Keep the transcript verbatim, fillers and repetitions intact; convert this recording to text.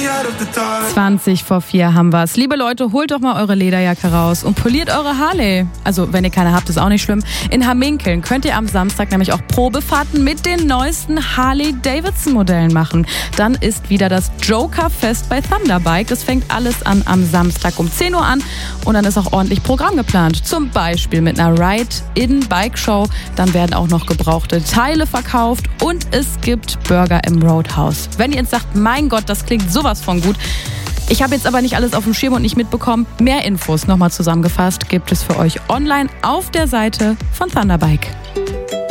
zwanzig vor vier haben wir's. Liebe Leute, holt doch mal eure Lederjacke raus und poliert eure Harley. Also, wenn ihr keine habt, ist auch nicht schlimm. In Hamminkeln könnt ihr am Samstag nämlich auch Probefahrten mit den neuesten Harley-Davidson-Modellen machen. Dann ist wieder das Joker-Fest bei Thunderbike. Das fängt alles an am Samstag um zehn Uhr an und dann ist auch ordentlich Programm geplant. Zum Beispiel mit einer Ride-in-Bike-Show. Dann werden auch noch gebrauchte Teile verkauft und es gibt Burger im Roadhouse. Wenn ihr jetzt sagt, mein Gott, das klingt sowas von gut. Ich habe jetzt aber nicht alles auf dem Schirm und nicht mitbekommen. Mehr Infos nochmal zusammengefasst gibt es für euch online auf der Seite von Thunderbike.